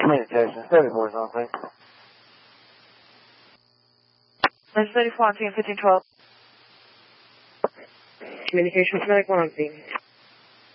Communication, 34 something. That's 34 on team 1512. Communication, medic 1 on scene.